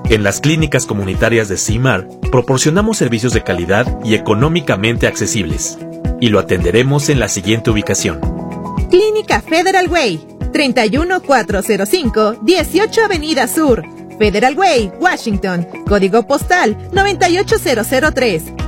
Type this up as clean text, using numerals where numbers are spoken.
En las clínicas comunitarias de CIMAR proporcionamos servicios de calidad y económicamente accesibles. Y lo atenderemos en la siguiente ubicación. Clínica Federal Way, 31405, 18 Avenida Sur, Federal Way, Washington, código postal 98003.